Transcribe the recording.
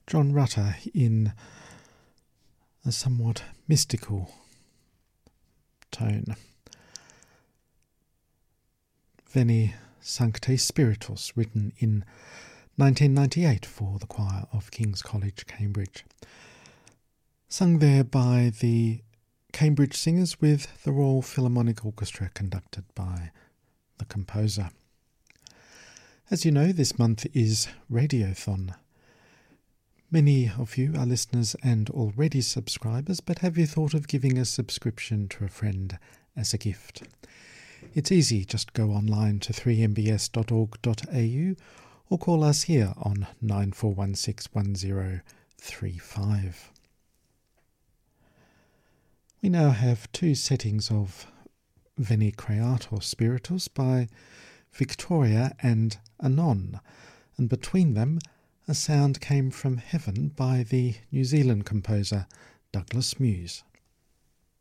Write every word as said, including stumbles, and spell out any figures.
John Rutter in a somewhat mystical tone. Veni Sancte Spiritus, written in nineteen ninety-eight for the choir of King's College, Cambridge. Sung there by the Cambridge Singers with the Royal Philharmonic Orchestra, conducted by the composer. As you know, this month is Radiothon. Many of you are listeners and already subscribers, but have you thought of giving a subscription to a friend as a gift? It's easy, just go online to three m b s dot org dot a u or call us here on nine four one six one zero three five. We now have two settings of Veni Creator Spiritus by Victoria and Anon, and between them a sound came from heaven by the New Zealand composer Douglas Muse.